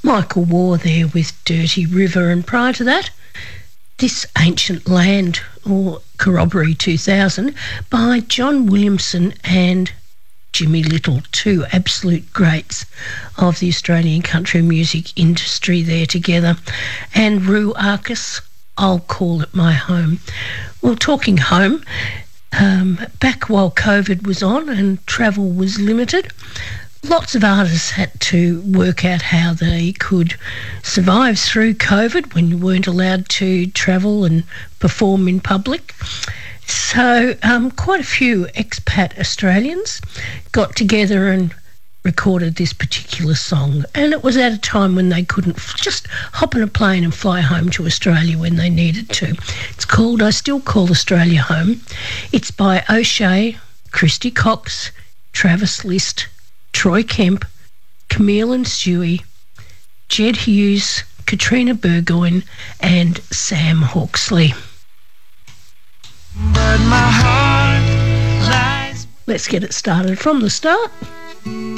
Michael Waugh there with Dirty River, and prior to that, This Ancient Land, or Corroboree 2000, by John Williamson and Jimmy Little, two absolute greats of the Australian country music industry there together. And Roo Arkus, I'll Call It My Home. Well, talking home, back while COVID was on and travel was limited, lots of artists had to work out how they could survive through COVID when you weren't allowed to travel and perform in public. So quite a few expat Australians got together and recorded this particular song, and it was at a time when they couldn't just hop on a plane and fly home to Australia when they needed to. It's called I Still Call Australia Home. It's by O'Shea, Christy Cox, Travis List, Troy Kemp, Camille and Stewie, Jed Hughes, Katrina Burgoyne and Sam Hawksley. But my heart lies. Let's get it started from the start.